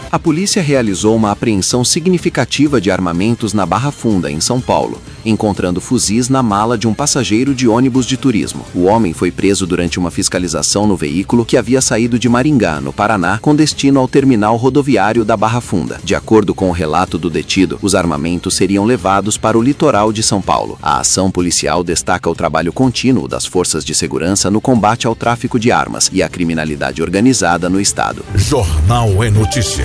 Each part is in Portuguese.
A polícia realizou uma apreensão significativa de armamentos na Barra Funda, em São Paulo, encontrando fuzis na mala de um passageiro de ônibus de turismo. O homem foi preso durante uma fiscalização no veículo que havia saído de Maringá, no Paraná, com destino ao terminal rodoviário da Barra Funda. De acordo com o relato do detido, os armamentos seriam levados para o litoral de São Paulo. A ação policial destaca o trabalho contínuo das forças de segurança no combate ao tráfico de armas e à criminalidade organizada no estado. Jornal é Notícia.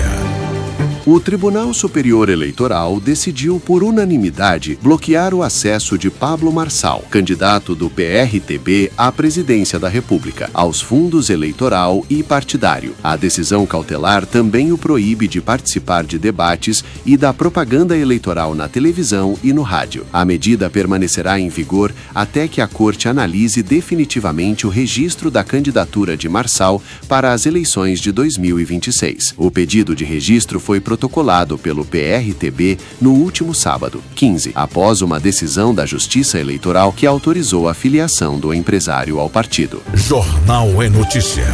O Tribunal Superior Eleitoral decidiu por unanimidade bloquear o acesso de Pablo Marçal, candidato do PRTB à presidência da República, aos fundos eleitoral e partidário. A decisão cautelar também o proíbe de participar de debates e da propaganda eleitoral na televisão e no rádio. A medida permanecerá em vigor até que a Corte analise definitivamente o registro da candidatura de Marçal para as eleições de 2026. O pedido de registro foi protocolado pelo PRTB no último sábado, 15, após uma decisão da Justiça Eleitoral que autorizou a filiação do empresário ao partido. Jornal é Notícia.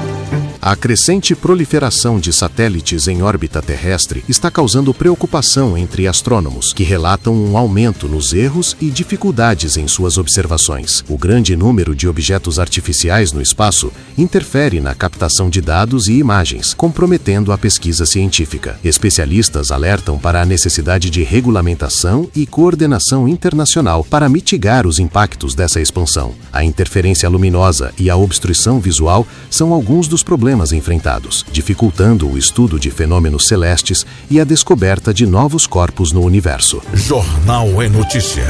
A crescente proliferação de satélites em órbita terrestre está causando preocupação entre astrônomos, que relatam um aumento nos erros e dificuldades em suas observações. O grande número de objetos artificiais no espaço interfere na captação de dados e imagens, comprometendo a pesquisa científica. Especialistas alertam para a necessidade de regulamentação e coordenação internacional para mitigar os impactos dessa expansão. A interferência luminosa e a obstrução visual são alguns dos problemas enfrentados, dificultando o estudo de fenômenos celestes e a descoberta de novos corpos no universo. Jornal é Notícia.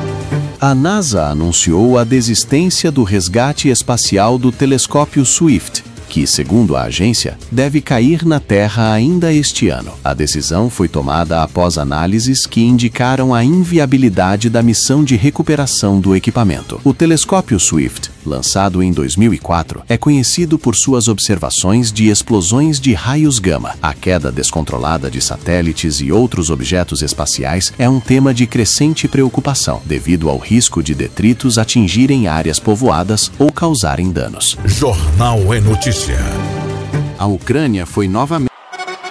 A NASA anunciou a desistência do resgate espacial do telescópio Swift, que, segundo a agência, deve cair na Terra ainda este ano. A decisão foi tomada após análises que indicaram a inviabilidade da missão de recuperação do equipamento. O telescópio Swift, lançado em 2004, é conhecido por suas observações de explosões de raios gama. A queda descontrolada de satélites e outros objetos espaciais é um tema de crescente preocupação, devido ao risco de detritos atingirem áreas povoadas ou causarem danos. Jornal é Notícia. A Ucrânia foi novamente